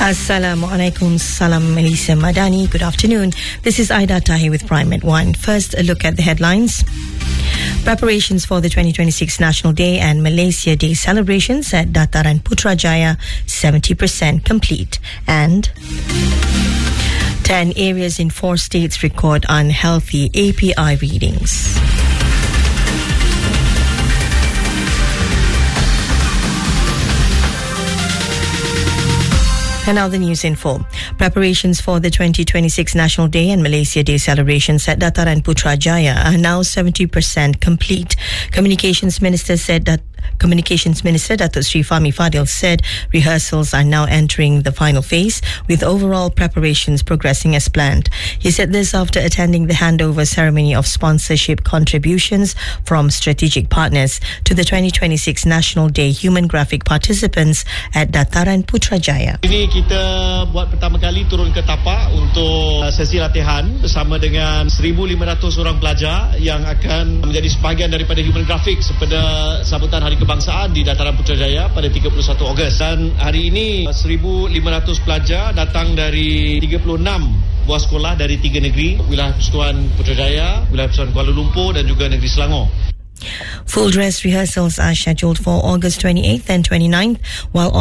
Assalamualaikum, salam Melissa Madani. Good afternoon. This is Aida Tahi with Prime at 1. First, a look at the headlines. Preparations for the 2026 National Day and Malaysia Day celebrations at Dataran Putrajaya 70% complete. And 10 areas in 4 states record unhealthy API readings. And now the news info. Preparations for the 2026 National Day and Malaysia Day celebrations at Dataran Putrajaya are now 70% complete. Communications Minister Datuk Sri Fahmi Fadil said rehearsals are now entering the final phase, with overall preparations progressing as planned. He said this after attending the handover ceremony of sponsorship contributions from strategic partners to the 2026 National Day human graphic participants at Dataran Putrajaya. Ini kita buat pertama kali turun ke tapak untuk sesi latihan bersama dengan 1,500 orang pelajar yang akan menjadi sebahagian daripada human graphics pada sambutan Hari Kebangsaan di Dataran Putrajaya pada 31 Ogos. Dan hari ini 1,500 pelajar datang dari 36 buah sekolah dari 3 negeri, wilayah Persekutuan Putrajaya, wilayah Persekutuan Kuala Lumpur dan juga negeri Selangor. Full dress rehearsals are scheduled for August 28th and 29th, while